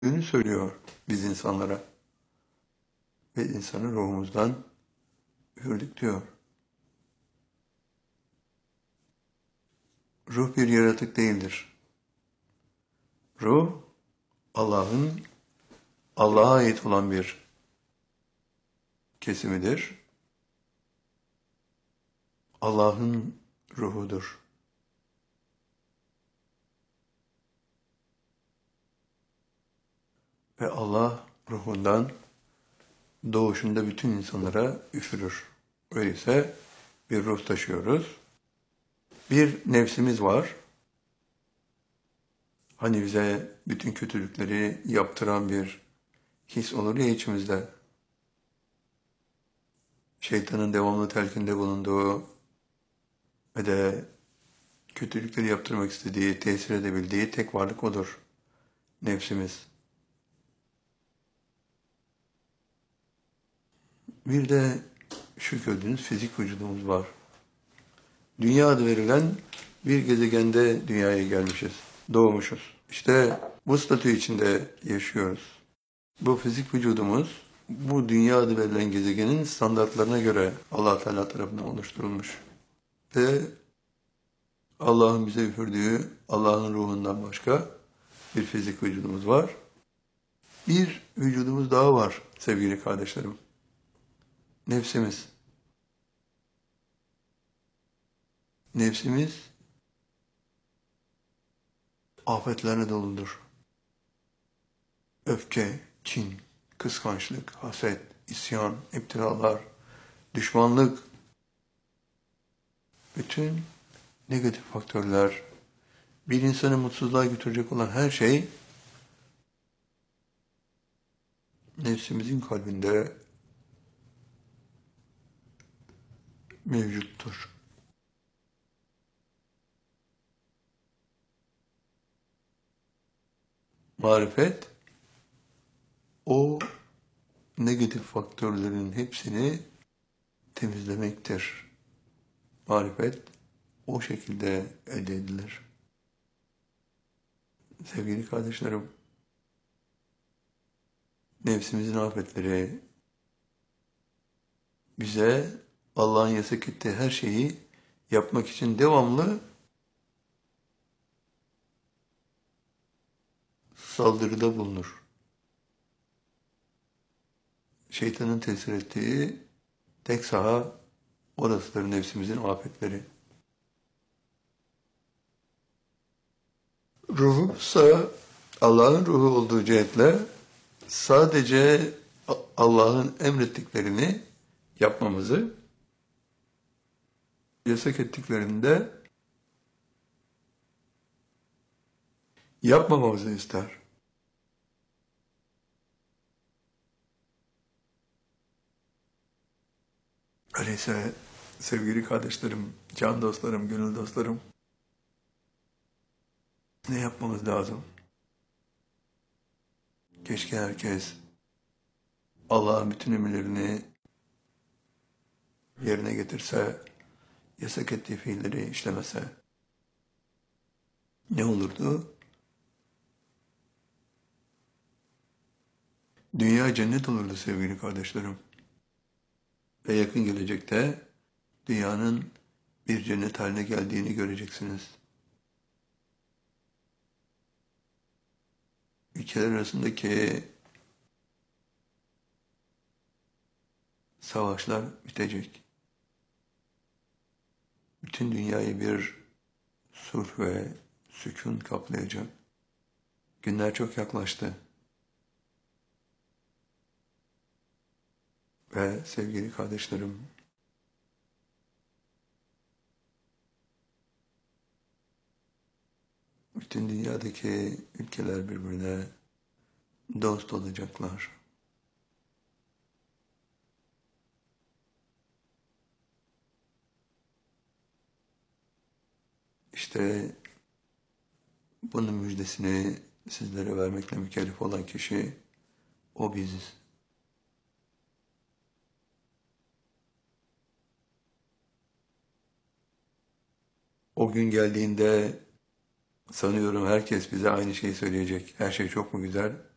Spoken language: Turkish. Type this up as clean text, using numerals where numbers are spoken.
Ünü söylüyor biz insanlara ve insanı ruhumuzdan üfürdük diyor. Ruh bir yaratık değildir. Ruh Allah'a ait olan bir kesimidir. Allah'ın ruhudur. Ve Allah ruhundan doğuşunda bütün insanlara üfürür. Öyleyse bir ruh taşıyoruz. Bir nefsimiz var. Hani bize bütün kötülükleri yaptıran bir his olur ya içimizde. Şeytanın devamlı telkinde bulunduğu ve de kötülükleri yaptırmak istediği, tesir edebildiği tek varlık odur. Nefsimiz. Bir de şu gördüğünüz fizik vücudumuz var. Dünya adı verilen bir gezegende dünyaya gelmişiz, doğmuşuz. İşte bu statü içinde yaşıyoruz. Bu fizik vücudumuz, bu dünya adı verilen gezegenin standartlarına göre Allah Teala tarafından oluşturulmuş. Ve Allah'ın bize üfürdüğü Allah'ın ruhundan başka bir fizik vücudumuz var. Bir vücudumuz daha var sevgili kardeşlerim. Nefsimiz. Nefsimiz afetlerle doludur. Öfke, kin, kıskançlık, haset, isyan, iptiralar, düşmanlık, bütün negatif faktörler, bir insanı mutsuzluğa götürecek olan her şey nefsimizin kalbinde mevcuttur. Marifet, o negatif faktörlerin hepsini temizlemektir. Marifet o şekilde elde edilir. Sevgili kardeşlerim, nefsimizin afetleri bize Allah'ın yasak ettiği her şeyi yapmak için devamlı saldırıda bulunur. Şeytanın tesir ettiği tek saha orasıdır nefsimizin afetleri. Ruhu ise Allah'ın ruhu olduğu cihetle sadece Allah'ın emrettiklerini yapmamızı, yasak ettiklerinde yapmamamızı ister. Öyleyse sevgili kardeşlerim, can dostlarım, gönül dostlarım, ne yapmamız lazım? Keşke herkes Allah'ın bütün emirlerini yerine getirse, yasak ettiği fiilleri işlemese. Ne olurdu? Dünya cennet olurdu sevgili kardeşlerim. Ve yakın gelecekte dünyanın bir cennet haline geldiğini göreceksiniz. Ülkeler arasındaki savaşlar bitecek. Bütün dünyayı bir sulh ve sükun kaplayacak. Günler çok yaklaştı. Ve sevgili kardeşlerim, bütün dünyadaki ülkeler birbirine dost olacaklar. İşte bunun müjdesini sizlere vermekle mükellef olan kişi o biziz. O gün geldiğinde sanıyorum herkes bize aynı şeyi söyleyecek. Her şey çok mu güzel?